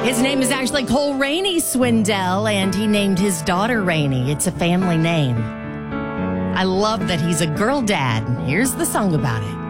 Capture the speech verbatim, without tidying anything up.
His name is actually Cole Rainey Swindell, and he named his daughter Rainey. It's a family name. I love that he's a girl dad. Here's the song about it.